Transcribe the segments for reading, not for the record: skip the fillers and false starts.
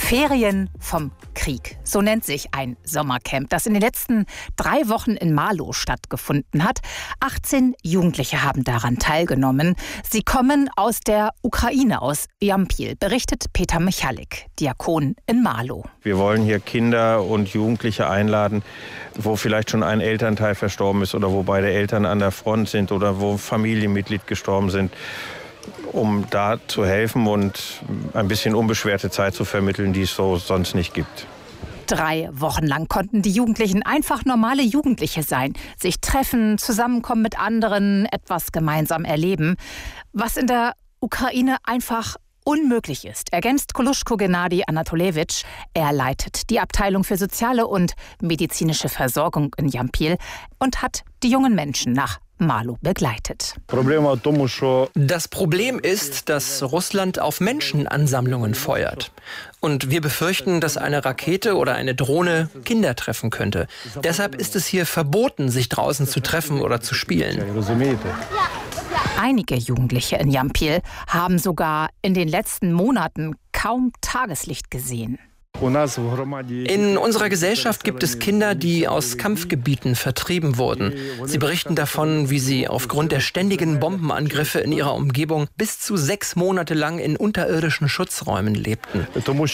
Ferien vom Krieg. So nennt sich ein Sommercamp, das in den letzten 3 Wochen in Marlow stattgefunden hat. 18 Jugendliche haben daran teilgenommen. Sie kommen aus der Ukraine, aus Jampil, berichtet Peter Michalik, Diakon in Marlow. Wir wollen hier Kinder und Jugendliche einladen, wo vielleicht schon ein Elternteil verstorben ist oder wo beide Eltern an der Front sind oder wo Familienmitglied gestorben sind, um da zu helfen und ein bisschen unbeschwerte Zeit zu vermitteln, die es so sonst nicht gibt. 3 Wochen lang konnten die Jugendlichen einfach normale Jugendliche sein, sich treffen, zusammenkommen mit anderen, etwas gemeinsam erleben, was in der Ukraine einfach unmöglich ist, ergänzt Koluschko Gennadi Anatolewitsch. Er leitet die Abteilung für soziale und medizinische Versorgung in Jampil und hat die jungen Menschen nach Marlow begleitet. Das Problem ist, dass Russland auf Menschenansammlungen feuert. Und wir befürchten, dass eine Rakete oder eine Drohne Kinder treffen könnte. Deshalb ist es hier verboten, sich draußen zu treffen oder zu spielen. Einige Jugendliche in Jampil haben sogar in den letzten Monaten kaum Tageslicht gesehen. In unserer Gesellschaft gibt es Kinder, die aus Kampfgebieten vertrieben wurden. Sie berichten davon, wie sie aufgrund der ständigen Bombenangriffe in ihrer Umgebung bis zu 6 Monate lang in unterirdischen Schutzräumen lebten.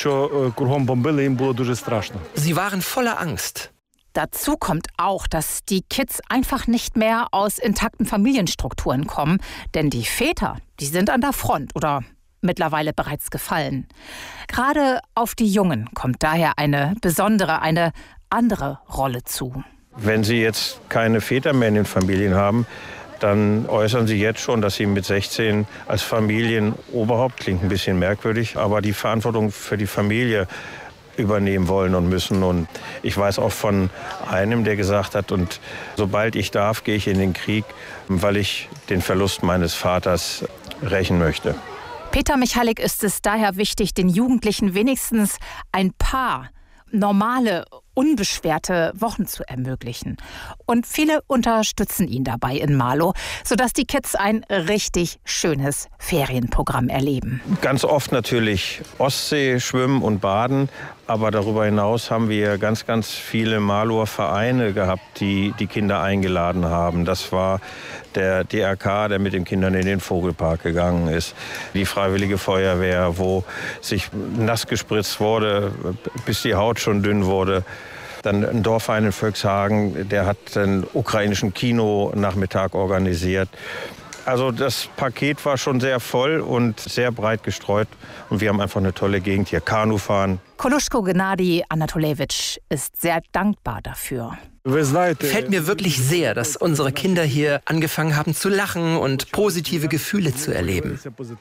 Sie waren voller Angst. Dazu kommt auch, dass die Kids einfach nicht mehr aus intakten Familienstrukturen kommen. Denn die Väter, die sind an der Front oder mittlerweile bereits gefallen. Gerade auf die Jungen kommt daher eine besondere, eine andere Rolle zu. Wenn sie jetzt keine Väter mehr in den Familien haben, dann äußern sie jetzt schon, dass sie mit 16 als Familienoberhaupt, klingt ein bisschen merkwürdig, aber die Verantwortung für die Familie übernehmen wollen und müssen. Und ich weiß auch von einem, der gesagt hat, und sobald ich darf, gehe ich in den Krieg, weil ich den Verlust meines Vaters rächen möchte. Peter Michalik ist es daher wichtig, den Jugendlichen wenigstens ein paar normale, unbeschwerte Wochen zu ermöglichen. Und viele unterstützen ihn dabei in Marlow, sodass die Kids ein richtig schönes Ferienprogramm erleben. Ganz oft natürlich Ostsee, Schwimmen und Baden. Aber darüber hinaus haben wir ganz, ganz viele Marlower Vereine gehabt, die die Kinder eingeladen haben. Das war der DRK, der mit den Kindern in den Vogelpark gegangen ist. Die Freiwillige Feuerwehr, wo sich nass gespritzt wurde, bis die Haut schon dünn wurde. Dann ein Dorfverein in Völkshagen, der hat einen ukrainischen Kinonachmittag organisiert. Also das Paket war schon sehr voll und sehr breit gestreut. Und wir haben einfach eine tolle Gegend hier. Kanufahren. Koluschko Gennadi Anatolewitsch ist sehr dankbar dafür. Gefällt mir wirklich sehr, dass unsere Kinder hier angefangen haben zu lachen und positive Gefühle zu erleben.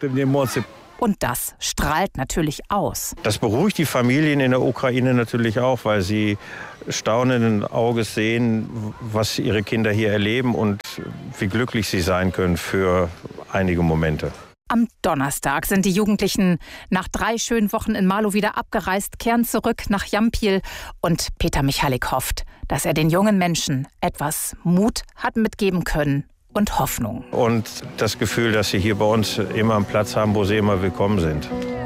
Und das strahlt natürlich aus. Das beruhigt die Familien in der Ukraine natürlich auch, weil sie staunenden Auges sehen, was ihre Kinder hier erleben und wie glücklich sie sein können für einige Momente. Am Donnerstag sind die Jugendlichen nach 3 schönen Wochen in Marlow wieder abgereist, kehren zurück nach Jampil. Und Peter Michalik hofft, dass er den jungen Menschen etwas Mut hat mitgeben können und Hoffnung. Und das Gefühl, dass sie hier bei uns immer einen Platz haben, wo sie immer willkommen sind.